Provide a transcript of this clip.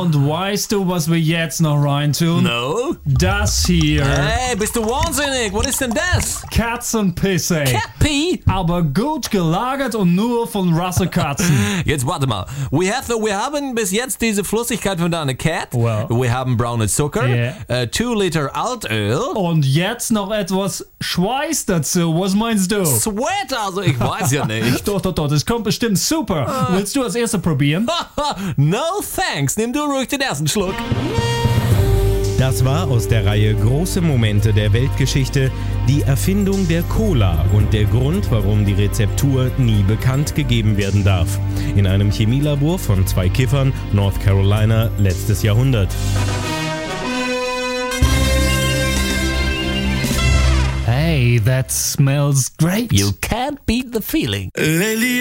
Und weißt du, was wir jetzt noch reintun? No? Das hier. Hey, bist du wahnsinnig? Was ist denn das? Katzenpisse. Catpee? Aber gut gelagert und nur von Rassekatzen. Jetzt warte mal. Wir haben bis jetzt diese Flüssigkeit von deiner Cat. Well. Wir haben braune Zucker. Yeah. 2 Liter Altöl. Und jetzt noch etwas Schweiß dazu. Was meinst du? Sweat, also ich weiß ja nicht. Doch, das kommt bestimmt super. Willst du als Erster probieren? No thanks. Nimm du ruhig den ersten Schluck. Das war aus der Reihe Große Momente der Weltgeschichte die Erfindung der Cola und der Grund, warum die Rezeptur nie bekannt gegeben werden darf. In einem Chemielabor von 2 Kiffern, North Carolina, letztes Jahrhundert. Hey, that smells great. You can't beat the feeling.